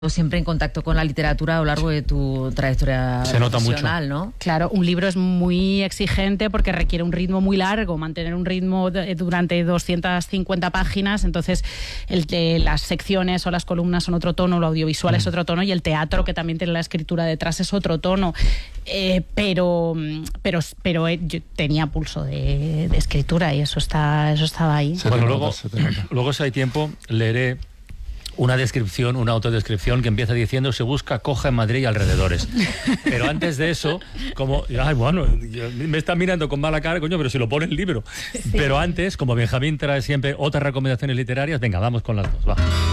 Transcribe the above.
siempre en contacto con la literatura a lo largo de tu trayectoria profesional, ¿no? Claro, un libro es muy exigente porque requiere un ritmo muy largo, mantener un ritmo durante 250 páginas, entonces las secciones o las columnas son otro tono, lo audiovisual es otro tono y el teatro, que también tiene la escritura detrás, es otro tono. Pero yo tenía pulso de escritura y eso estaba ahí. Bueno, luego si hay tiempo leeré una descripción, una autodescripción que empieza diciendo: se busca coja en Madrid y alrededores. Pero antes de eso, como, me están mirando con mala cara, coño, pero si lo pone el libro. Sí. Pero antes, como Benjamín trae siempre otras recomendaciones literarias, venga, vamos con las dos, va.